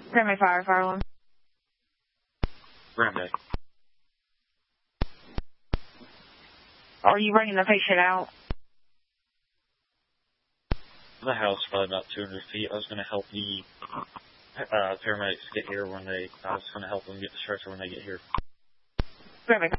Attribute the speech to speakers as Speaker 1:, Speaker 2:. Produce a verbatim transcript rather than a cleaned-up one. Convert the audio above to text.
Speaker 1: Grab my fire, fire alarm.
Speaker 2: Grab that.
Speaker 1: Are you bringing the patient out?
Speaker 2: The house, probably about two hundred feet. I was going to help the uh, paramedics get here when they, I was going to help them get the stretcher when they get here.
Speaker 1: Grab my